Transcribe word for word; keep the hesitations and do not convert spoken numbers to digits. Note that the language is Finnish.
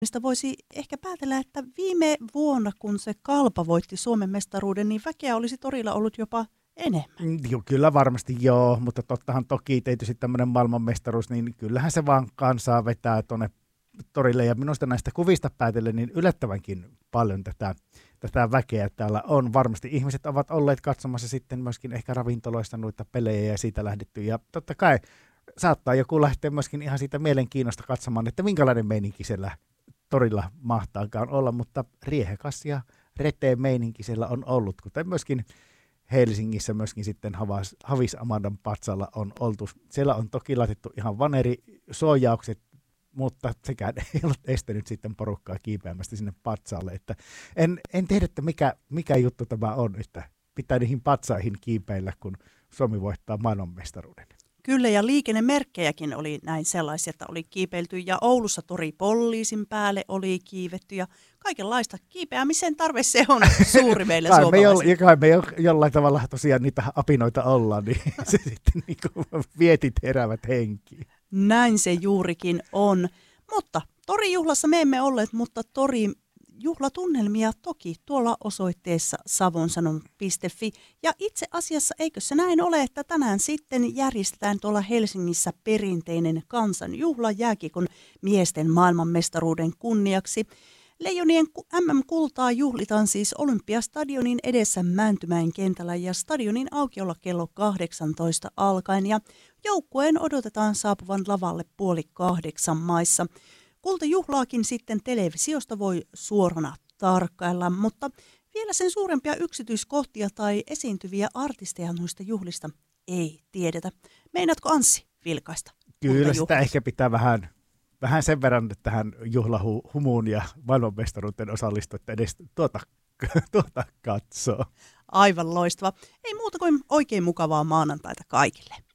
Mistä voisi ehkä päätellä, että viime vuonna, kun se Kalpa voitti Suomen mestaruuden, niin väkeä olisi torilla ollut jopa enemmän. Joo, kyllä varmasti joo, mutta tottahan toki tietysti tämmöinen maailmanmestaruus, niin kyllähän se vaan kansaa vetää tuonne torille. Ja minusta näistä kuvista päätellen niin yllättävänkin paljon tätä, tätä väkeä täällä on. Varmasti ihmiset ovat olleet katsomassa sitten myöskin ehkä ravintoloista noita pelejä ja siitä lähdetty. Ja totta kai saattaa joku lähteä myöskin ihan siitä mielenkiinnosta katsomaan, että minkälainen meininki siellä torilla mahtaakaan olla, mutta riehekas ja reteen meininki siellä on ollut, kuten myöskin Helsingissä myöskin sitten Havis, Havis Amandan patsalla on oltu. Siellä on toki laitettu ihan vanerisuojaukset, mutta sekään ei ole estänyt sitten porukkaa kiipeämästä sinne patsaalle. Että en, en tiedä, että mikä, mikä juttu tämä on, että pitää niihin patsaihin kiipeillä, kun Suomi voittaa maailmanmestaruuden. Kyllä, ja liikennemerkkejäkin oli näin sellaisia, että oli kiipeilty, ja Oulussa tori poliisin päälle oli kiivetty, ja kaikenlaista kiipeämisen tarve se on suuri meille suomalaisille. Ja kai me jo, jollain tavalla tosiaan niitä apinoita ollaan, niin se sitten niin kuin vietit heräävät henkiin. Näin se juurikin on, mutta torijuhlassa me emme olleet, mutta tori juhlatunnelmia toki tuolla osoitteessa savonsanom piste fi. Ja itse asiassa eikö se näin ole, että tänään sitten järjestetään tuolla Helsingissä perinteinen kansanjuhla jääkiekon miesten maailmanmestaruuden kunniaksi. Leijonien äm äm-kultaa juhlitaan siis Olympiastadionin edessä Mäntymäen kentällä ja stadionin aukiolla kello kahdeksantoista alkaen. Ja joukkueen odotetaan saapuvan lavalle puoli kahdeksan maissa. Kultajuhlaakin sitten televisiosta voi suorana tarkkailla, mutta vielä sen suurempia yksityiskohtia tai esiintyviä artisteja noista juhlista ei tiedetä. Meinaatko Anssi vilkaista? Kyllä sitä ehkä pitää vähän, vähän sen verran tähän juhlahumuun ja maailmanmestaruuteen osallistua, että edes tuota, tuota katsoo. Aivan loistava. Ei muuta kuin oikein mukavaa maanantaita kaikille.